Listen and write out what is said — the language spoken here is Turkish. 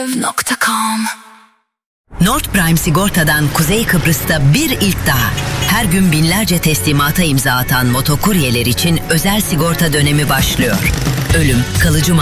North Prime Sigorta'dan Kuzey Kıbrıs'ta bir ilk daha. Her gün binlerce teslimata imza atan motokuryeler için özel sigorta dönemi başlıyor. Ölüm, kalıcı